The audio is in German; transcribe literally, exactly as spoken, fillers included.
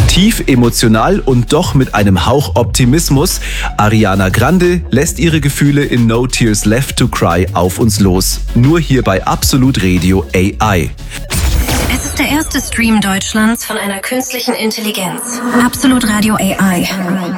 Tief emotional und doch mit einem Hauch Optimismus. Ariana Grande lässt ihre Gefühle in No Tears Left to Cry auf uns los. Nur hier bei Absolut Radio A I. Es ist der erste Stream Deutschlands von einer künstlichen Intelligenz. Absolut Radio A I.